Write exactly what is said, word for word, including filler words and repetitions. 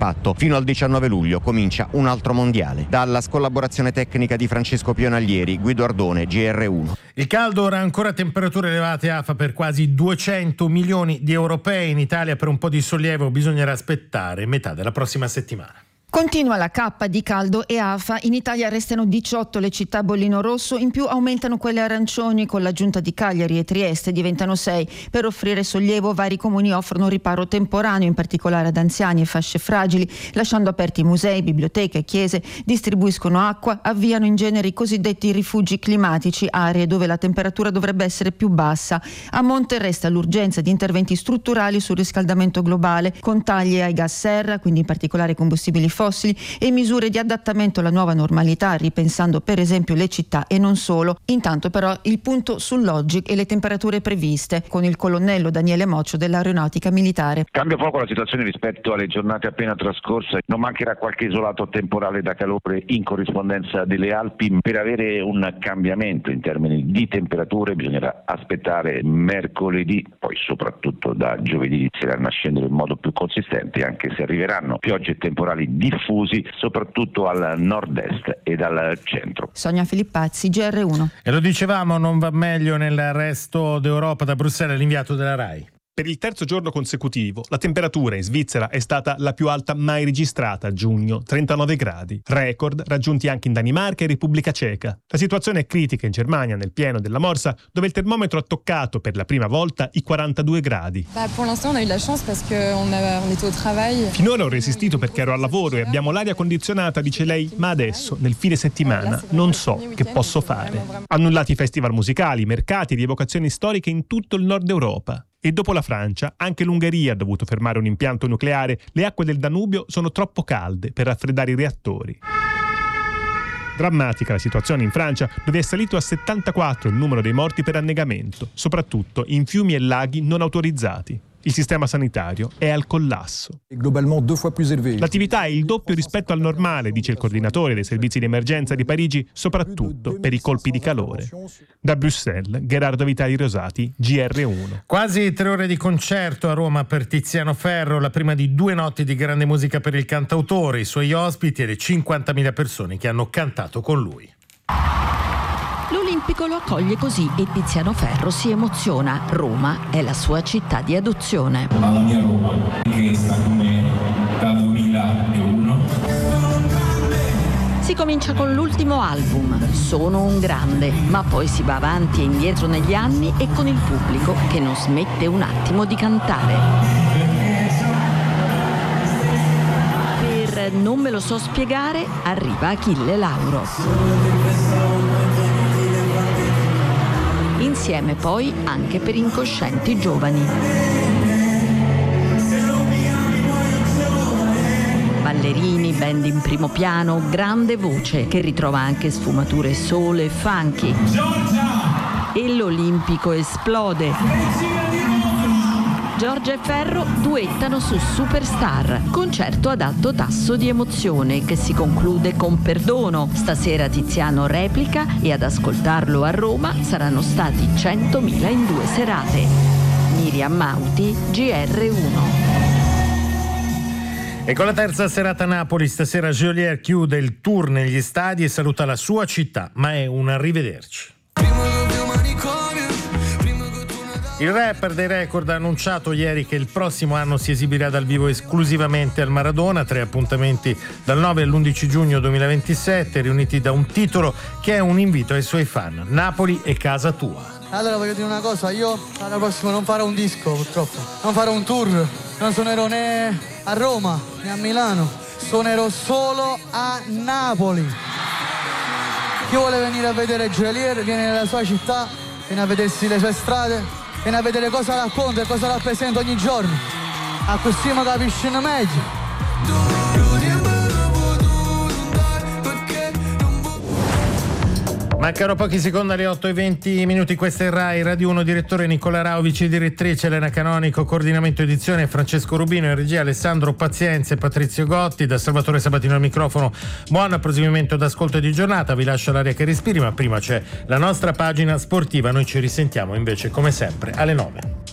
fatto. Fino al diciannove luglio comincia un altro mondiale. Dalla collaborazione tecnica di Francesco Pionaglieri, Guido Ardone, G R uno. Il caldo ora ancora temperature elevate A F A per quasi duecento milioni di europei. In Italia per un po' di sollievo bisognerà aspettare metà della prossima settimana. Continua la cappa di caldo e afa. In Italia restano diciotto le città a bollino rosso, in più aumentano quelle arancioni con l'aggiunta di Cagliari e Trieste, diventano sei. Per offrire sollievo vari comuni offrono riparo temporaneo, in particolare ad anziani e fasce fragili, lasciando aperti musei, biblioteche e chiese, distribuiscono acqua, avviano in genere i cosiddetti rifugi climatici, aree dove la temperatura dovrebbe essere più bassa. A monte resta l'urgenza di interventi strutturali sul riscaldamento globale, con tagli ai gas serra, quindi in particolare combustibili fossili, e misure di adattamento alla nuova normalità, ripensando per esempio le città e non solo. Intanto però il punto sull'oggi e le temperature previste, con il colonnello Daniele Moccio dell'Aeronautica Militare. Cambia poco la situazione rispetto alle giornate appena trascorse, non mancherà qualche isolato temporale da calore in corrispondenza delle Alpi. Per avere un cambiamento in termini di temperature bisognerà aspettare mercoledì, poi soprattutto da giovedì inizieranno a scendere in modo più consistente, anche se arriveranno piogge temporali diffusi soprattutto al nord-est e al centro. Sonia Filippazzi, G R uno. E lo dicevamo, non va meglio nel resto d'Europa. Da Bruxelles l'inviato della RAI. Per il terzo giorno consecutivo, la temperatura in Svizzera è stata la più alta mai registrata a giugno, trentanove gradi. Record raggiunti anche in Danimarca e Repubblica Ceca. La situazione è critica in Germania, nel pieno della Morsa, dove il termometro ha toccato per la prima volta i quarantadue gradi. Finora ho resistito perché ero al lavoro e abbiamo l'aria condizionata, dice lei, ma adesso, nel fine settimana, non so che posso fare. Annullati i festival musicali, mercati e rievocazioni storiche in tutto il nord Europa. E dopo la Francia, anche l'Ungheria ha dovuto fermare un impianto nucleare. Le acque del Danubio sono troppo calde per raffreddare i reattori. Drammatica la situazione in Francia, dove è salito a settantaquattro il numero dei morti per annegamento, soprattutto in fiumi e laghi non autorizzati. Il sistema sanitario è al collasso. L'attività è il doppio rispetto al normale, dice il coordinatore dei servizi di emergenza di Parigi, soprattutto per i colpi di calore. Da Bruxelles, Gerardo Vitali Rosati, G R uno. Quasi tre ore di concerto a Roma per Tiziano Ferro, la prima di due notti di grande musica per il cantautore, i suoi ospiti e le cinquantamila persone che hanno cantato con lui. L'Olimpico lo accoglie così e Tiziano Ferro si emoziona. Roma è la sua città di adozione. La mia Roma, che sta con me dal duemilauno. Si comincia con l'ultimo album, Sono un grande, ma poi si va avanti e indietro negli anni e con il pubblico che non smette un attimo di cantare. Per Non me lo so spiegare arriva Achille Lauro. Insieme poi anche per incoscienti giovani. Ballerini, band in primo piano, grande voce che ritrova anche sfumature soul e funky. E l'Olimpico esplode. Giorgia e Ferro duettano su Superstar, concerto ad alto tasso di emozione che si conclude con perdono. Stasera Tiziano replica e ad ascoltarlo a Roma saranno stati centomila in due serate. Miriam Mauti, G R uno. E con la terza serata a Napoli, stasera Geolier chiude il tour negli stadi e saluta la sua città, ma è un arrivederci. Il rapper dei Record ha annunciato ieri che il prossimo anno si esibirà dal vivo esclusivamente al Maradona, tre appuntamenti dal nove all'undici giugno duemilaventisette, riuniti da un titolo che è un invito ai suoi fan: Napoli è casa tua. Allora voglio dire una cosa, io l'anno prossimo non farò un disco purtroppo, non farò un tour, non suonerò né a Roma né a Milano, suonerò solo a Napoli. Chi vuole venire a vedere Geolier viene nella sua città, viene a vedersi le sue strade, viene a vedere cosa racconta e cosa rappresenta ogni giorno. A così mi capisci meglio. Mancano pochi secondi alle otto e venti minuti, questa è Rai Radio uno, direttore Nicola Rao, vice direttrice Elena Canonico, coordinamento edizione Francesco Rubino, in regia Alessandro Pazienza e Patrizio Gotti, da Salvatore Sabatino al microfono. Buon proseguimento d'ascolto di giornata, vi lascio l'aria che respiri, ma prima c'è la nostra pagina sportiva, noi ci risentiamo invece come sempre alle nove.